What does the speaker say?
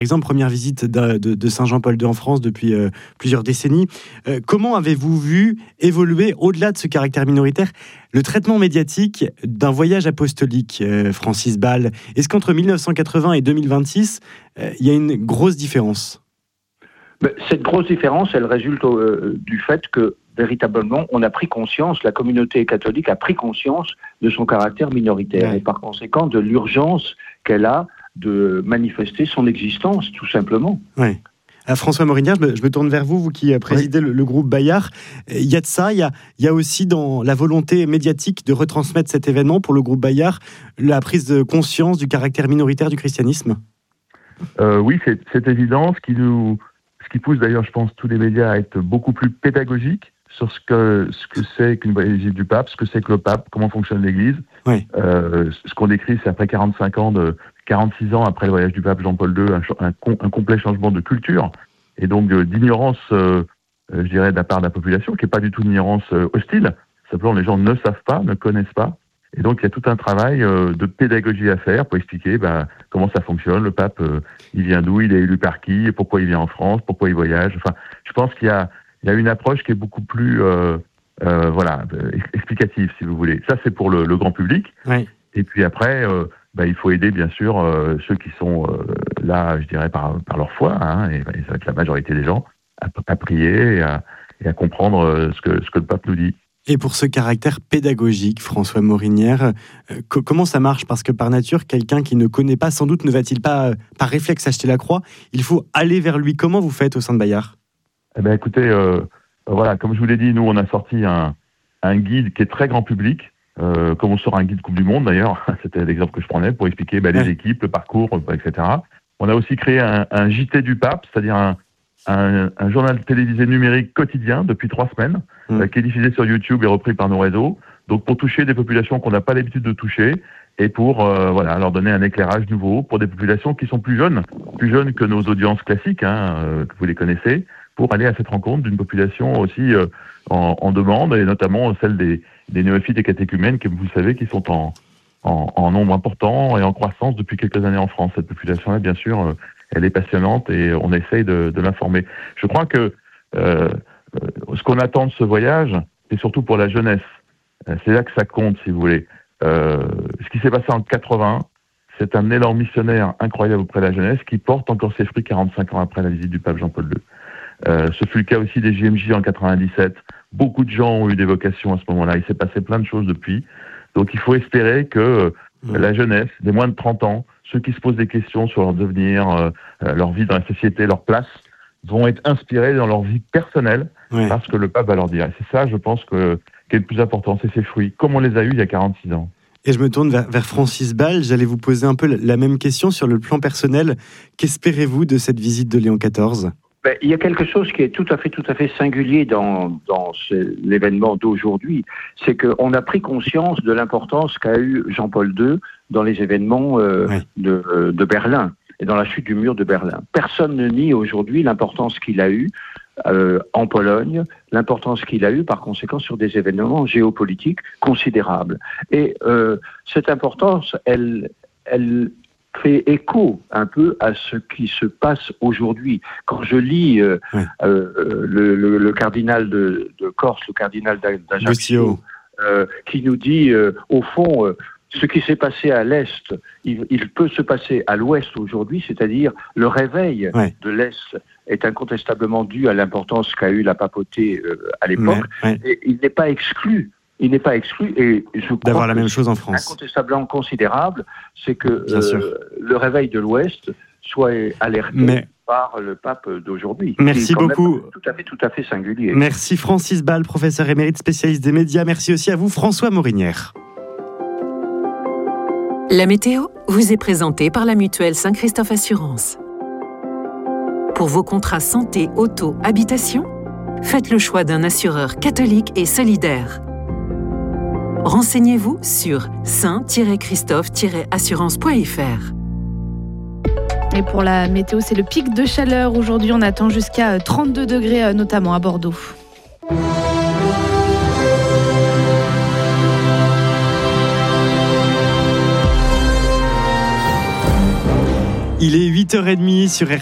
exemple, première visite de Saint Jean-Paul II en France depuis plusieurs décennies. Comment avez-vous vu évoluer, au-delà de ce caractère minoritaire, le traitement médiatique d'un voyage apostolique, Francis Ball? Est-ce qu'entre 1980 et 2026, il y a une grosse différence? Cette grosse différence, elle résulte du fait que, véritablement, on a pris conscience, la communauté catholique a pris conscience de son caractère minoritaire, et par conséquent de l'urgence qu'elle a de manifester son existence, tout simplement. Oui. François Morinière, je me tourne vers vous, vous qui présidez le groupe Bayard. Il y a de ça, il y a aussi dans la volonté médiatique de retransmettre cet événement pour le groupe Bayard, la prise de conscience du caractère minoritaire du christianisme. Oui, c'est évident, ce qui pousse d'ailleurs, je pense, tous les médias à être beaucoup plus pédagogiques sur ce que c'est qu'une visite du pape, ce que c'est que le pape, comment fonctionne l'Église. Oui. Ce qu'on décrit, c'est après 46 ans après le voyage du pape Jean-Paul II, un complet changement de culture et donc d'ignorance, je dirais, de la part de la population, qui n'est pas du tout une ignorance hostile. Simplement, les gens ne savent pas, ne connaissent pas. Et donc, il y a tout un travail de pédagogie à faire pour expliquer comment ça fonctionne. Le pape, il vient d'où, il est élu par qui, pourquoi il vient en France, pourquoi il voyage. Enfin, je pense qu'il y a une approche qui est beaucoup plus explicative, si vous voulez. Ça, c'est pour le grand public. Oui. Et puis après, il faut aider, bien sûr, ceux qui sont là, je dirais, par leur foi, et ça va être la majorité des gens, à prier et à comprendre ce que le pape nous dit. Et pour ce caractère pédagogique, François Morinière, comment ça marche? Parce que par nature, quelqu'un qui ne connaît pas, sans doute, ne va-t-il pas, par réflexe, acheter la croix? Il faut aller vers lui. Comment vous faites au sein de Bayard? Écoutez, comme je vous l'ai dit, nous, on a sorti un guide qui est très grand public, comme on sort un guide Coupe du Monde, d'ailleurs. C'était l'exemple que je prenais pour expliquer les équipes, le parcours, etc. On a aussi créé un JT du pape, c'est-à-dire un journal télévisé numérique quotidien depuis 3 semaines, qui est diffusé sur YouTube et repris par nos réseaux, donc pour toucher des populations qu'on n'a pas l'habitude de toucher, et pour leur donner un éclairage nouveau pour des populations qui sont plus jeunes que nos audiences classiques, que vous les connaissez, pour aller à cette rencontre d'une population aussi en demande, et notamment celle des néophytes et catéchumènes, qui, vous le savez, qui sont en nombre important et en croissance depuis quelques années en France. Cette population-là, bien sûr, elle est passionnante et on essaye de l'informer. Je crois que ce qu'on attend de ce voyage, c'est surtout pour la jeunesse. C'est là que ça compte, si vous voulez. Ce qui s'est passé en 80, c'est un élan missionnaire incroyable auprès de la jeunesse qui porte encore ses fruits 45 ans après la visite du pape Jean-Paul II. Ce fut le cas aussi des JMJ en 97. Beaucoup de gens ont eu des vocations à ce moment-là. Il s'est passé plein de choses depuis. Donc il faut espérer que la jeunesse, des moins de 30 ans, ceux qui se posent des questions sur leur devenir, leur vie dans la société, leur place, vont être inspirés dans leur vie personnelle parce que le pape va leur dire. Et c'est ça, je pense, qui est le plus important, c'est ces fruits, comme on les a eus il y a 46 ans. Et je me tourne vers Francis Ball. J'allais vous poser un peu la même question sur le plan personnel. Qu'espérez-vous de cette visite de Léon XIV ? Il y a quelque chose qui est tout à fait singulier dans l'événement d'aujourd'hui, c'est qu'on a pris conscience de l'importance qu'a eu Jean-Paul II dans les événements de Berlin et dans la chute du mur de Berlin. Personne ne nie aujourd'hui l'importance qu'il a eue en Pologne, l'importance qu'il a eue par conséquent sur des événements géopolitiques considérables. Et cette importance, elle fait écho un peu à ce qui se passe aujourd'hui. Quand je lis le cardinal de Corse, le cardinal d'Ajaccio, qui nous dit, au fond, ce qui s'est passé à l'Est, il peut se passer à l'Ouest aujourd'hui, c'est-à-dire le réveil de l'Est est incontestablement dû à l'importance qu'a eu la papauté à l'époque, et il n'est pas exclu. Et je crois d'avoir la même chose en France. Incontestablement considérable, c'est que le réveil de l'Ouest soit alerté par le pape d'aujourd'hui. Merci beaucoup. Tout à fait singulier. Merci Francis Ball, professeur émérite spécialiste des médias. Merci aussi à vous François Morinière. La météo vous est présentée par la mutuelle Saint-Christophe Assurance. Pour vos contrats santé, auto, habitation, faites le choix d'un assureur catholique et solidaire. Renseignez-vous sur saint-christophe-assurance.fr. Et pour la météo, c'est le pic de chaleur. Aujourd'hui, on attend jusqu'à 32 degrés, notamment à Bordeaux. Il est 8h30 sur